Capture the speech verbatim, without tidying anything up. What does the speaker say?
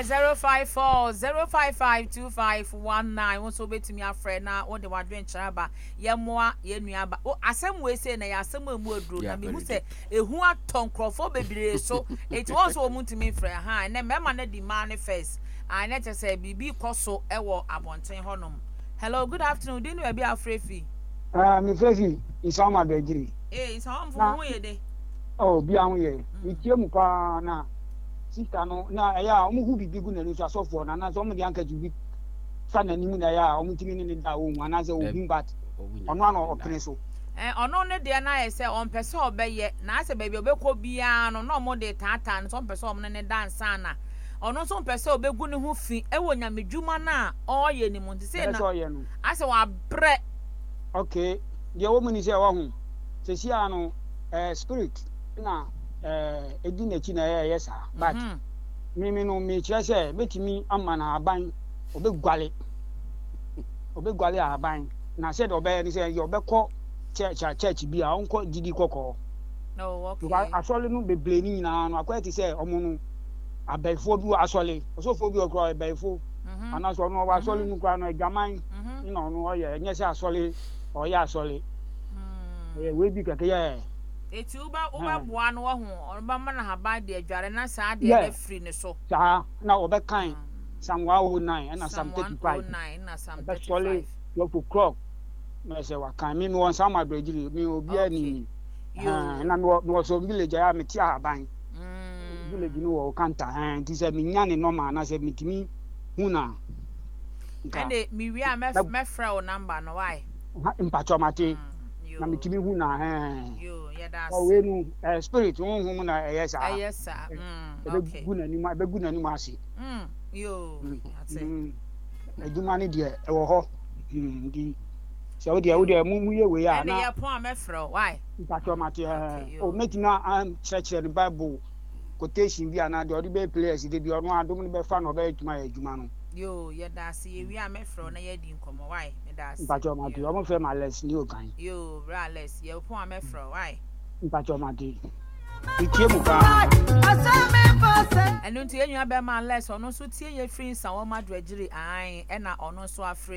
zero five four zero five five two five one nine. Won so betimi afre na won de wadwen kyeraba yemoa yenuaba o asem we say na yasem amu aduro na me hu se ehu aton krofo bebire so it was o muntimi frɛ ha na mema na di manifest and let us say bibi koso ewo abonten honom. Hello, good afternoon. Dinu e bi afrefi. Ah, me frefi isama dejiri. Eh, isama fu hu ye de. Oh, bi anwo ye. Itie mu pa na sister no na ya omu hu bibi gu na ni so asofo na na so omu de anka jubi fa na ni mu na ya omu timi ni da wo mu na se obi bat. Ono ano okene so. Eh, ono ne de na ye se on pese obeye na se baby obekọ bia no no mo de tata no so pese omne ne dance na. Ono so pese obegu ne ho fi ewo nyamedwuma na oye ni mu nti se na ase wa bre. Okay, the woman is here one. Se si ano eh spirit na eh edi na chi na ya yes but me me no me kire se betimi ama na aban obegwale obegwale aban na said obe ni say you obekọ church church bi a onko didi kokọ. No, okay. Because asole no beble ni na no akwati say omo no abaifo bi asole osofo bi okro abaifo ana so no wa asole nu kwa no agaman no no oye nye say asole oya asole eh we bi keke ye eti uba uba boa no ho oba ma na haba de adware na saa de e free ne so sa na obekan Psalm one oh nine and Psalm thirty-five na Psalm thirty-five twelve o'clock me say wa kan me me won Psalm abrejiri me obi ani ah na me no so village ya me ti aban village no wo kanta eh ti say me nya ne normal na say mitimi huna ande mi wi a me me fra o number no why mpacho mate na mitimi huna eh yo yeah that's o we nu eh spirit won hu na eh yes ah yes sir mm okay gu na ni ma be gu na ni ma ase mm yo that's it eduma ni de e wo ho ndi se o de o de mu mu ye we ya na ande ya pon a me fra why mpacho mate eh o metina am church the Bible quotation bi ana de o de be players de bi ono adom ni be fa no be eduma eduma no yo yeah that's ye wi a me fra na ye di nkomo why me that's mpacho mate o mo fe ma less ni o kan yo bra less ye pon a me fra why mpacho mate itie mu pa enu nti enyu abema less ono so tie ye free nsa wo madwagiri an e na ono so afre